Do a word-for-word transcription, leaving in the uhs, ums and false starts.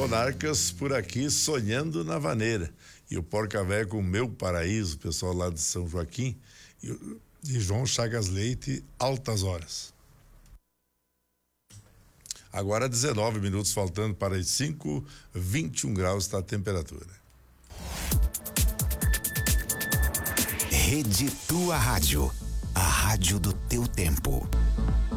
Monarcas por aqui sonhando na vaneira. E o Porca Véia com Meu Paraíso, pessoal lá de São Joaquim. E, e João Chagas Leite, Altas Horas. Agora dezenove minutos faltando para as cinco, vinte e um graus está a temperatura. Rede Tua Rádio, a rádio do teu tempo.